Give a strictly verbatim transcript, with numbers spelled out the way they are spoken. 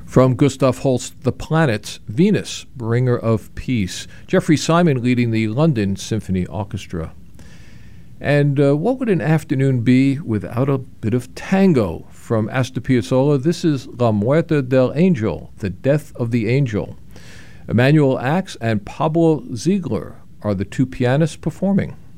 From Gustav Holst's The Planets, Venus, Bringer of Peace. Jeffrey Simon leading the London Symphony Orchestra. And uh, what would an afternoon be without a bit of tango? From Astor Piazzolla, this is La Muerte del Angel, The Death of the Angel. Emmanuel Ax and Pablo Ziegler are the two pianists performing.